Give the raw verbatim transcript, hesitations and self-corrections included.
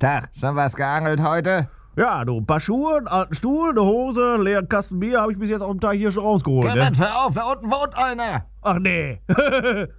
Tag, schon was geangelt heute? Ja, du, ein paar Schuhe, einen alten Stuhl, eine Hose, einen leeren Kasten Bier habe ich bis jetzt auf dem Tag hier schon rausgeholt. Ja, Ne? Mensch, hör auf, da unten wohnt einer. Ach nee.